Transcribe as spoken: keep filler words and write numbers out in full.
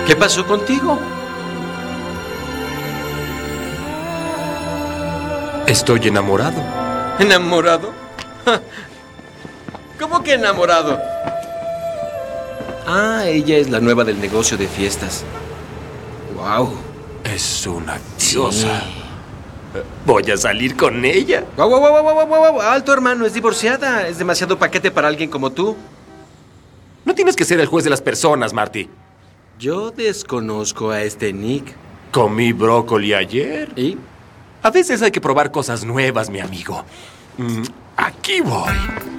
¿Qué pasó contigo? Estoy enamorado. ¿Enamorado? ¿Cómo que enamorado? Ah, ella es la nueva del negocio de fiestas. Wow. Es una diosa. Sí. Voy a salir con ella. Wow, wow, wow, wow, wow, wow. Alto, hermano, es divorciada. Es demasiado paquete para alguien como tú. No tienes que ser el juez de las personas, Marty. Yo desconozco a este Nick. Comí brócoli ayer. ¿Y? A veces hay que probar cosas nuevas, mi amigo. Mm, aquí voy.